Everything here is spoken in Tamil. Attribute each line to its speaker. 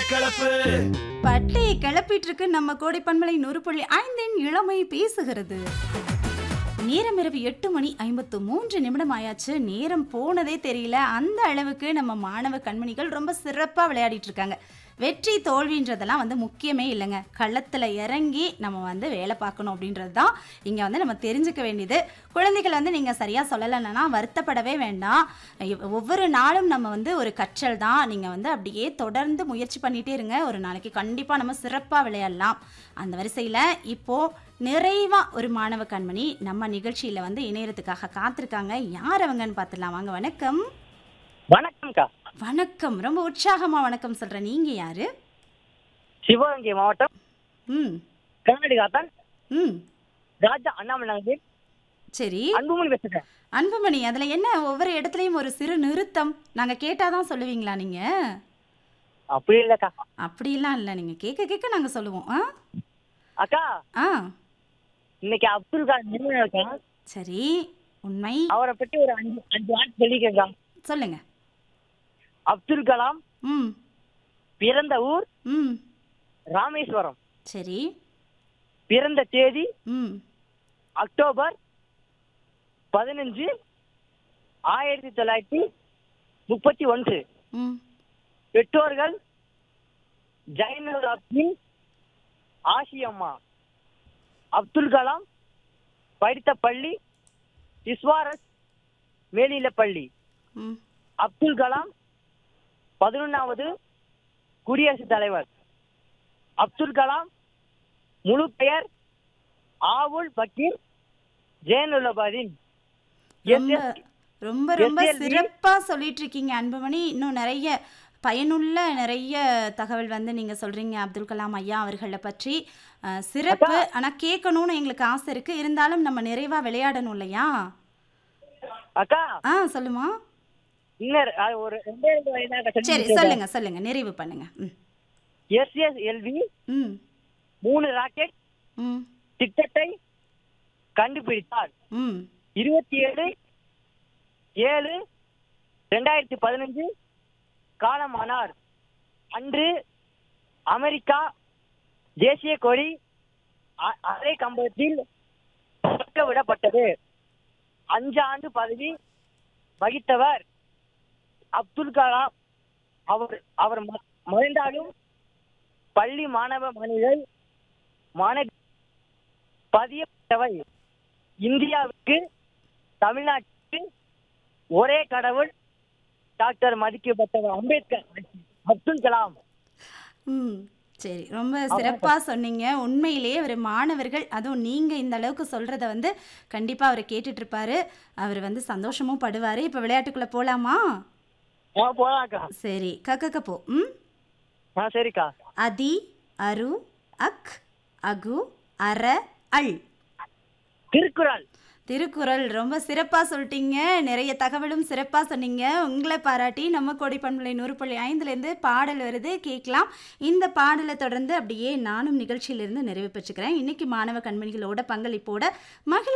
Speaker 1: கிளப்பு
Speaker 2: பட்டையை கிளப்பிட்டு இருக்கு நம்ம கோடை பண்பலை 100.5 இளமை பேசுகிறது. நேரம் இரவு 8:53 ஆயாச்சு. நேரம் போனதே தெரியல. அந்த அளவுக்கு நம்ம மாணவ கண்மணிகள் ரொம்ப சிறப்பா விளையாடிட்டு இருக்காங்க. வெற்றி தோல்வின்றதெல்லாம் முக்கியமே இல்லைங்க. களத்தில் இறங்கி நம்ம வேலை பார்க்கணும் அப்படின்றது தான் இங்கே நம்ம தெரிஞ்சுக்க வேண்டியது. குழந்தைகள் நீங்கள் சரியாக சொல்லலைன்னா வருத்தப்படவே வேண்டாம். ஒவ்வொரு நாளும் நம்ம ஒரு கற்றல் தான். நீங்கள் அப்படியே தொடர்ந்து முயற்சி பண்ணிகிட்டே இருங்க. ஒரு நாளைக்கு கண்டிப்பாக நம்ம சிறப்பாக விளையாடலாம். அந்த வரிசையில் இப்போது நிறைவாக ஒரு மாணவ கண்மணி நம்ம நிகழ்ச்சியில் இணையறதுக்காக காத்திருக்காங்க. யார் அவங்கன்னு பார்த்துடலாம். வாங்க. வணக்கம்.
Speaker 3: வணக்கம்க்கா.
Speaker 2: வணக்கம். ரொம்ப உற்சாகமா வணக்கம் சொல்றேன். நீங்க யாரு?
Speaker 3: சிவகங்கை மாவட்டம் கர்நாடகா தான் ராஜா அண்ணாமலை நகர்.
Speaker 2: சரி,
Speaker 3: அன்புமணி பேசுறேன்.
Speaker 2: அன்புமணி, அதுல என்ன ஒவ்வொரு இடத்துலயும் ஒரு சிறு நிறுத்தம்? நாங்க கேட்டாதான் சொல்லுவீங்களா நீங்க?
Speaker 3: அப்படி இல்லக்கா.
Speaker 2: அப்படிலாம் இல்ல, நீங்க கேட்க கேட்க நாங்க சொல்லுவோம்.
Speaker 3: அக்கா,
Speaker 2: ஆ
Speaker 3: இன்னைக்கு அப்துல் கலாம் நினைவு இருக்கா?
Speaker 2: சரி, உண்மை.
Speaker 3: அவரை பற்றி ஒரு 5 வார்த்தை சொல்லிக்கா.
Speaker 2: சொல்லுங்க.
Speaker 3: அப்துல் கலாம் பிறந்த ஊர் ராமேஸ்வரம்.
Speaker 2: சரி.
Speaker 3: பிறந்த தேதி அக்டோபர் 15, 1931. பெற்றோர்கள் ஜைனுல் அப்தீன், ஆசியம்மா. அப்துல் கலாம் படித்த பள்ளி இஸ்வாரஸ் மேல்நிலைப்பள்ளி. அப்துல் கலாம் 11வது குடியரசுத் தலைவர். அப்துல் கலாம் முழு பெயர் ஆவுல் பக்கீர் ஜெயனுலபாதீன்.
Speaker 2: ரொம்ப ரொம்ப சிறப்பா சொல்லிட்டு இருக்கீங்க அன்புமணி. இன்னும் நிறைய பயனுள்ள தகவல் நீங்க சொல்றீங்க அப்துல் கலாம் ஐயா அவர்களை பற்றி. சிறப்பு. ஆனா கேட்கணும்னு எங்களுக்கு ஆசை இருக்கு. இருந்தாலும் நம்ம நிறைவா விளையாடணும் இல்லையா?
Speaker 3: அக்கா,
Speaker 2: சொல்லுமா.
Speaker 3: ஒரு
Speaker 2: சரி, சொல்லுங்க சொல்லுங்க, நிறைவு பண்ணுங்க.
Speaker 3: SSLV 3 ராக்கெட் திட்டத்தை கண்டுபிடித்தார். 27/7/2015 காலமானார். அன்று அமெரிக்கா தேசிய கொடி அரை கம்பத்தில் பறக்க விடப்பட்டது. 5 ஆண்டு பதவி வகித்தவர் அப்துல் கலாம். அவர் மறைந்தாலும் பள்ளி மாணவிகள் பதியப்பட்டவை. இந்தியாவுக்கு தமிழ்நாட்டுக்கு ஒரே கடவுள் டாக்டர் மதிக்கப்பட்டவர் அம்பேத்கர். அப்துல் கலாம்.
Speaker 2: சரி, ரொம்ப சிறப்பா சொன்னீங்க. உண்மையிலேயே ஒரு மாணவர்கள், அதுவும் நீங்க இந்த அளவுக்கு சொல்றத கண்டிப்பா அவர் கேட்டுட்டு இருப்பாரு. அவர் சந்தோஷமும் படுவாரு. இப்ப விளையாட்டுக்குள்ள போலாமா?
Speaker 3: போலாக்கா.
Speaker 2: சரி, கக்க போ.
Speaker 3: சரிக்கா.
Speaker 2: அதி, அரு, அக், அகு, அர, அல்.
Speaker 3: திருக்குறள்.
Speaker 2: திருக்குறள். ரொம்ப சிறப்பாக சொல்லிட்டீங்க. நிறைய தகவலும் சிறப்பாக சொன்னீங்க. உங்களை பாராட்டி நம்ம கோடை பண்பலை 100.5 பாடல் வருது, கேட்கலாம். இந்த பாடலை தொடர்ந்து அப்படியே நானும் நிகழ்ச்சியிலிருந்து நிறைவு பெற்றுக்கிறேன். இன்னைக்கு மாணவ கண்மணிகளோட பங்களிப்போட மகிழ்